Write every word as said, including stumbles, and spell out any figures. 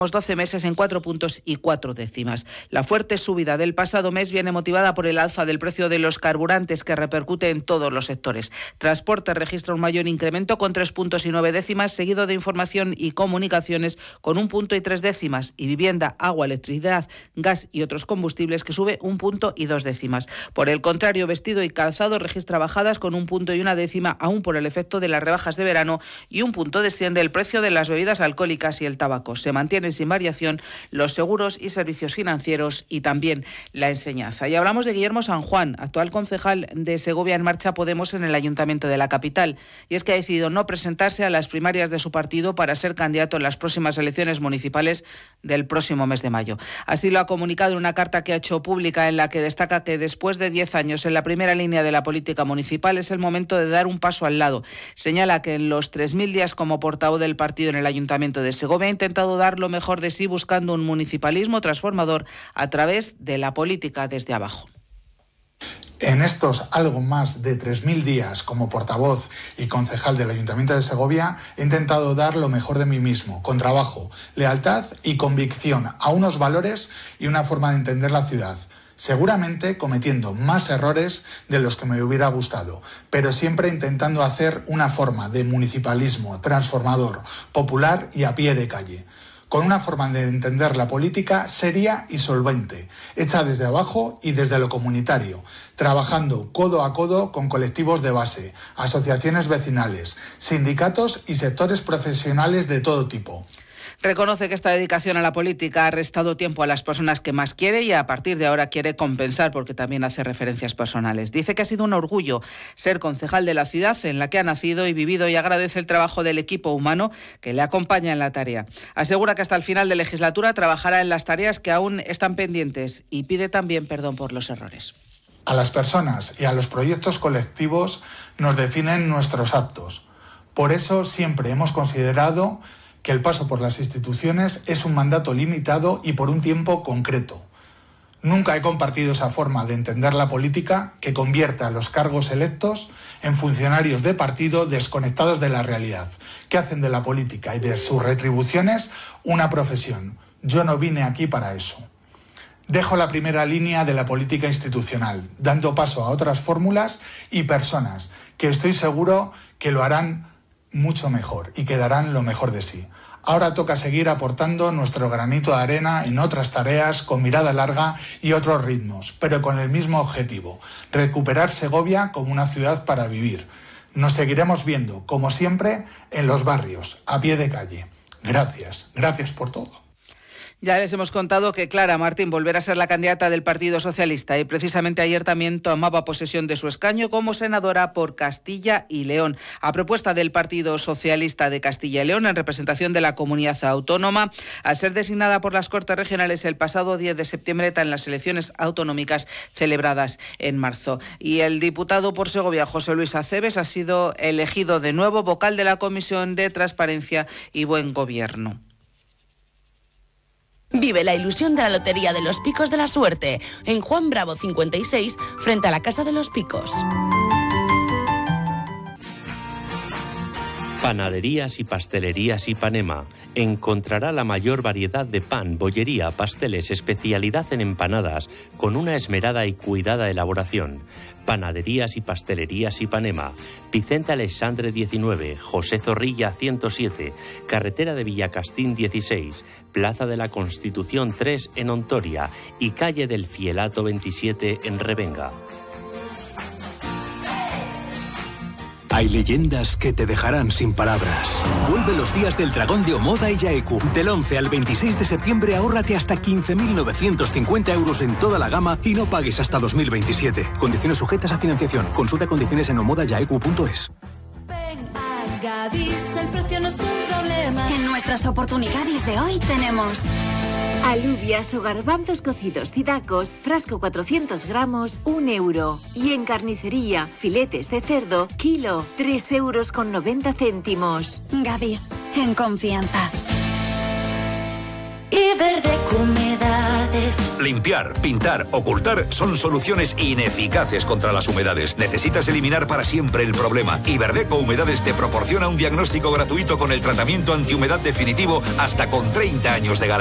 doce meses en cuatro puntos y cuatro décimas. La fuerte subida del pasado mes viene motivada por el alza del precio de los carburantes que repercute en todos los sectores. Transporte registra un mayor incremento con tres puntos y nueve décimas, seguido de información y comunicaciones con un punto y tres décimas, y vivienda, agua, electricidad, gas y otros combustibles que sube un punto y dos décimas. Por el contrario, vestido y calzado registra bajadas con un punto y una décima, aún por el efecto de las rebajas de verano, y un punto desciende el precio de las bebidas alcohólicas y el tabaco. Se mantiene sin variación los seguros y servicios financieros y también la enseñanza. Y hablamos de Guillermo San Juan, actual concejal de Segovia en Marcha Podemos en el Ayuntamiento de la capital. Y es que ha decidido no presentarse a las primarias de su partido para ser candidato en las próximas elecciones municipales del próximo mes de mayo. Así lo ha comunicado en una carta que ha hecho pública, en la que destaca que después de diez años en la primera línea de la política municipal es el momento de dar un paso al lado. Señala que en los tres mil días como portavoz del partido en el Ayuntamiento de Segovia ha intentado dar lo mejor de sí, buscando un municipalismo transformador a través de la política desde abajo. En estos algo más de tres mil días como portavoz y concejal del Ayuntamiento de Segovia he intentado dar lo mejor de mí mismo, con trabajo, lealtad y convicción a unos valores y una forma de entender la ciudad. Seguramente cometiendo más errores de los que me hubiera gustado, pero siempre intentando hacer una forma de municipalismo transformador, popular y a pie de calle, con una forma de entender la política seria y solvente, hecha desde abajo y desde lo comunitario, trabajando codo a codo con colectivos de base, asociaciones vecinales, sindicatos y sectores profesionales de todo tipo. Reconoce que esta dedicación a la política ha restado tiempo a las personas que más quiere y a partir de ahora quiere compensar, porque también hace referencias personales. Dice que ha sido un orgullo ser concejal de la ciudad en la que ha nacido y vivido, y agradece el trabajo del equipo humano que le acompaña en la tarea. Asegura que hasta el final de legislatura trabajará en las tareas que aún están pendientes y pide también perdón por los errores. A las personas y a los proyectos colectivos nos definen nuestros actos. Por eso siempre hemos considerado que el paso por las instituciones es un mandato limitado y por un tiempo concreto. Nunca he compartido esa forma de entender la política que convierte a los cargos electos en funcionarios de partido desconectados de la realidad, que hacen de la política y de sus retribuciones una profesión. Yo no vine aquí para eso. Dejo la primera línea de la política institucional, dando paso a otras fórmulas y personas que estoy seguro que lo harán mucho mejor y que darán lo mejor de sí. Ahora toca seguir aportando nuestro granito de arena en otras tareas con mirada larga y otros ritmos, pero con el mismo objetivo: recuperar Segovia como una ciudad para vivir. Nos seguiremos viendo, como siempre, en los barrios, a pie de calle. Gracias, gracias por todo. Ya les hemos contado que Clara Martín volverá a ser la candidata del Partido Socialista y precisamente ayer también tomaba posesión de su escaño como senadora por Castilla y León, a propuesta del Partido Socialista de Castilla y León en representación de la comunidad autónoma, al ser designada por las Cortes Regionales el pasado diez de septiembre en las elecciones autonómicas celebradas en marzo. Y el diputado por Segovia, José Luis Aceves, ha sido elegido de nuevo vocal de la Comisión de Transparencia y Buen Gobierno. Vive la ilusión de la Lotería de los Picos de la Suerte en Juan Bravo cincuenta y seis, frente a la Casa de los Picos. Panaderías y pastelerías Ipanema. Encontrará la mayor variedad de pan, bollería, pasteles, especialidad en empanadas, con una esmerada y cuidada elaboración. Panaderías y pastelerías Ipanema. Vicente Alexandre diecinueve, José Zorrilla ciento siete, Carretera de Villacastín dieciséis, Plaza de la Constitución tres en Ontoria y Calle del Fielato veintisiete en Revenga. Hay leyendas que te dejarán sin palabras. Vuelve los días del Dragón de Omoda y Yaeku. Del once al veintiséis de septiembre ahórrate hasta quince mil novecientos cincuenta euros en toda la gama y no pagues hasta dos mil veintisiete. Condiciones sujetas a financiación. Consulta condiciones en omoda yaeku punto es. Gadis, el precio no es un problema. En nuestras oportunidades de hoy tenemos alubias o garbanzos cocidos Cidacos, frasco cuatrocientos gramos, un euro. Y en carnicería, filetes de cerdo, kilo, tres euros con noventa céntimos. Gadis, en confianza. Iberdeco Humedades. Limpiar, pintar, ocultar son soluciones ineficaces contra las humedades. Necesitas eliminar para siempre el problema. Iberdeco Humedades te proporciona un diagnóstico gratuito con el tratamiento antihumedad definitivo hasta con treinta años de garantía.